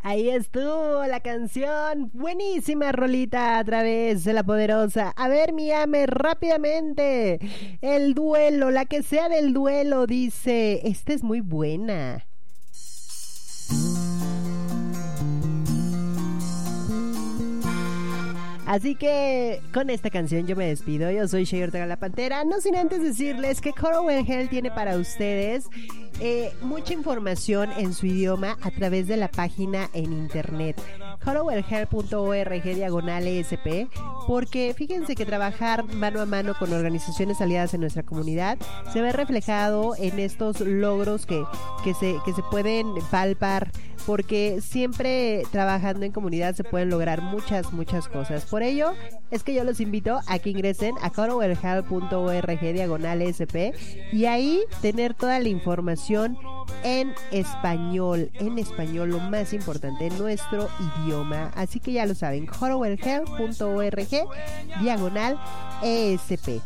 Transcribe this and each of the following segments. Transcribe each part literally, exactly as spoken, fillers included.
Ahí estuvo la canción, buenísima rolita a través de La Poderosa. A ver, mi ame, rápidamente, el duelo, la que sea del duelo, dice, esta es muy buena. Así que con esta canción yo me despido. Yo soy Shea Ortega la Pantera. No sin antes decirles que Coro Well Hell tiene para ustedes eh, mucha información en su idioma a través de la página en internet corowellhell punto org diagonal esp, porque fíjense que trabajar mano a mano con organizaciones aliadas en nuestra comunidad se ve reflejado en estos logros que, que, se, que se pueden palpar, porque siempre trabajando en comunidad se pueden lograr muchas, muchas cosas. Por ello es que yo los invito a que ingresen a corowellhell punto org diagonal sp y ahí tener toda la información en español, en español, lo más importante, en nuestro idioma. Así que ya lo saben, corowellhell punto org diagonal esp.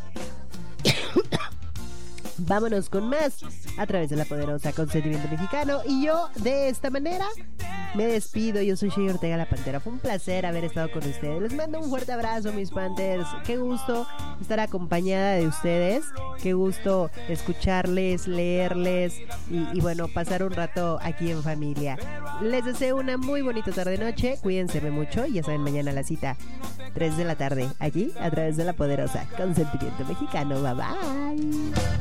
Vámonos con más a través de La Poderosa Consentimiento Mexicano. Y yo de esta manera me despido. Yo soy Shea Ortega la Pantera. Fue un placer haber estado con ustedes. Les mando un fuerte abrazo, mis Panthers. Qué gusto estar acompañada de ustedes. Qué gusto escucharles, leerles y, y bueno, pasar un rato aquí en familia. Les deseo una muy bonita tarde-noche. Cuídense mucho. Y ya saben, mañana la cita, tres de la tarde, aquí a través de La Poderosa Consentimiento Mexicano. Bye bye.